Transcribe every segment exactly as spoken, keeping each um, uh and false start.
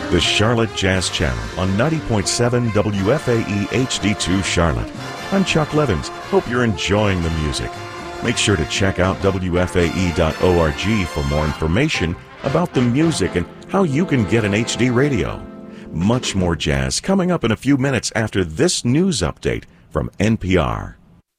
The Charlotte Jazz Channel on ninety point seven W F A E H D two Charlotte. I'm Chuck Levins. Hope you're enjoying the music. Make sure to check out W F A E dot org for more information about the music and how you can get an H D radio. Much more jazz coming up in a few minutes after this news update from N P R.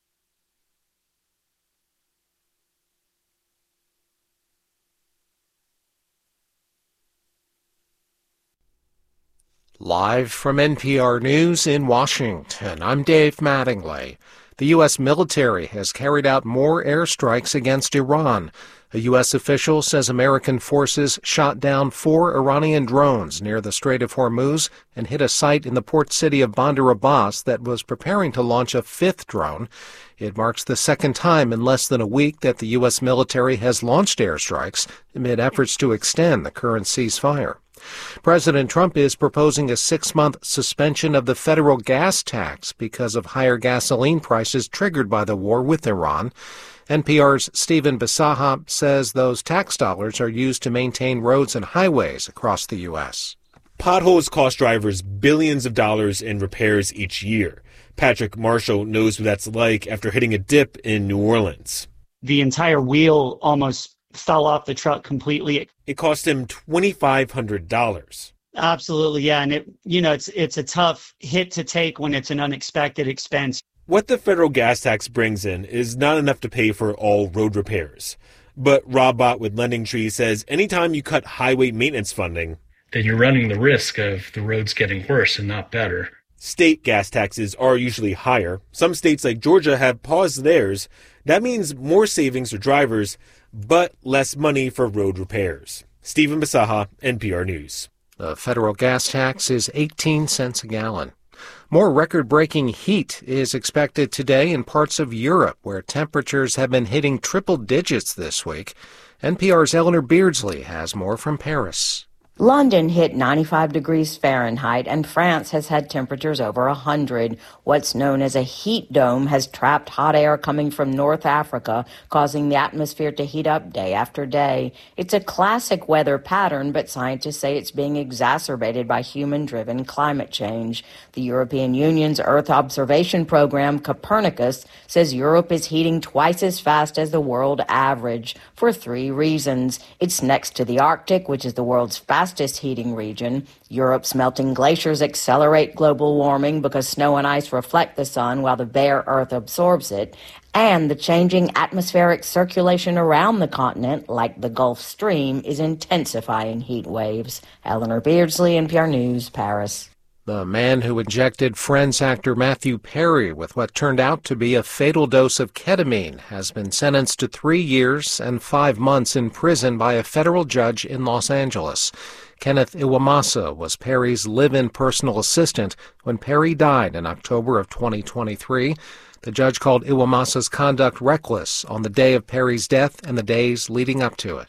Live from N P R News in Washington, I'm Dave Mattingly. The U S military has carried out more airstrikes against Iran. A U S official says American forces shot down four Iranian drones near the Strait of Hormuz and hit a site in the port city of Bandar Abbas that was preparing to launch a fifth drone. It marks the second time in less than a week that the U S military has launched airstrikes amid efforts to extend the current ceasefire. President Trump is proposing a six-month suspension of the federal gas tax because of higher gasoline prices triggered by the war with Iran. N P R's Stephen Bisaha says those tax dollars are used to maintain roads and highways across the U S. Potholes cost drivers billions of dollars in repairs each year. Patrick Marshall knows what that's like after hitting a dip in New Orleans. The entire wheel almost fell off the truck completely. It cost him two thousand five hundred dollars. Absolutely, yeah. And, it, you know, it's it's a tough hit to take when it's an unexpected expense. What the federal gas tax brings in is not enough to pay for all road repairs. But Rob Bott with Lending Tree says anytime you cut highway maintenance funding, then you're running the risk of the roads getting worse and not better. State gas taxes are usually higher. Some states like Georgia have paused theirs. That means more savings for drivers, but less money for road repairs. Stephen Bisaha, N P R News. The federal gas tax is eighteen cents a gallon. More record-breaking heat is expected today in parts of Europe, where temperatures have been hitting triple digits this week. N P R's Eleanor Beardsley has more from Paris. London hit ninety-five degrees Fahrenheit, and France has had temperatures over one hundred. What's known as a heat dome has trapped hot air coming from North Africa, causing the atmosphere to heat up day after day. It's a classic weather pattern, but scientists say it's being exacerbated by human-driven climate change. The European Union's Earth observation program, Copernicus, says Europe is heating twice as fast as the world average for three reasons. It's next to the Arctic, which is the world's fastest heating region. Europe's melting glaciers accelerate global warming because snow and ice reflect the sun while the bare Earth absorbs it. And the changing atmospheric circulation around the continent, like the Gulf Stream, is intensifying heat waves. Eleanor Beardsley, N P R News, Paris. The man who injected Friends actor Matthew Perry with what turned out to be a fatal dose of ketamine has been sentenced to three years and five months in prison by a federal judge in Los Angeles. Kenneth Iwamasa was Perry's live-in personal assistant when Perry died in October of twenty twenty-three. The judge called Iwamasa's conduct reckless on the day of Perry's death and the days leading up to it.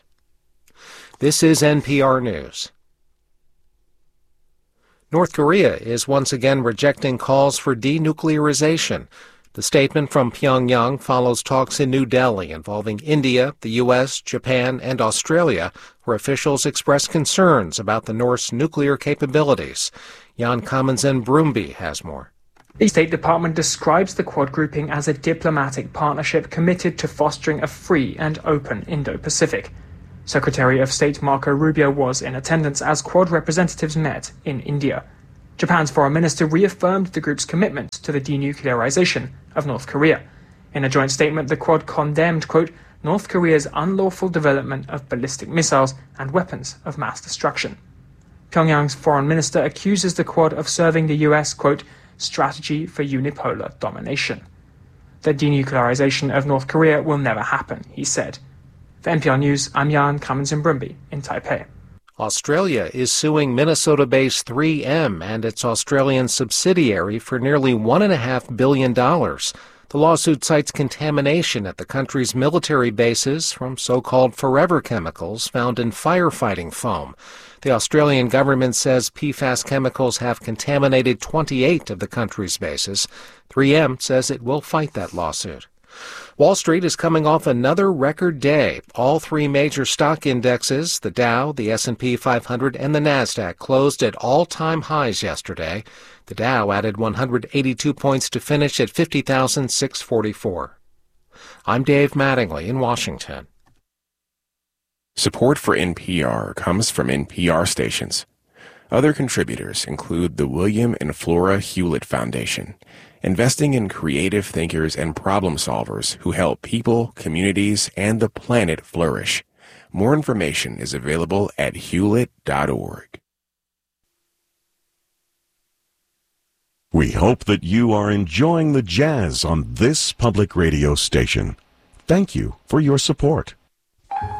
This is N P R News. North Korea is once again rejecting calls for denuclearization. The statement from Pyongyang follows talks in New Delhi involving India, the U S, Japan, and Australia, where officials expressed concerns about the North's nuclear capabilities. Jan Kammensen-Brumby has more. The State Department describes the Quad grouping as a diplomatic partnership committed to fostering a free and open Indo-Pacific. Secretary of State Marco Rubio was in attendance as Quad representatives met in India. Japan's foreign minister reaffirmed the group's commitment to the denuclearization of North Korea. In a joint statement, the Quad condemned, quote, North Korea's unlawful development of ballistic missiles and weapons of mass destruction. Pyongyang's foreign minister accuses the Quad of serving the U S, quote, strategy for unipolar domination. The denuclearization of North Korea will never happen, he said. For N P R News, I'm Jan Kammensen-Brumby in Taipei. Australia is suing Minnesota-based three M and its Australian subsidiary for nearly one point five billion dollars. The lawsuit cites contamination at the country's military bases from so-called forever chemicals found in firefighting foam. The Australian government says P FAS chemicals have contaminated twenty-eight of the country's bases. three M says it will fight that lawsuit. Wall Street is coming off another record day. All three major stock indexes, the Dow, the S and P five hundred, and the Nasdaq, closed at all-time highs yesterday. The Dow added one hundred eighty-two points to finish at fifty thousand six hundred forty-four. I'm Dave Mattingly in Washington. Support for N P R comes from N P R stations. Other contributors include the William and Flora Hewlett Foundation, investing in creative thinkers and problem solvers who help people, communities, and the planet flourish. More information is available at hewlett dot org. We hope that you are enjoying the jazz on this public radio station. Thank you for your support.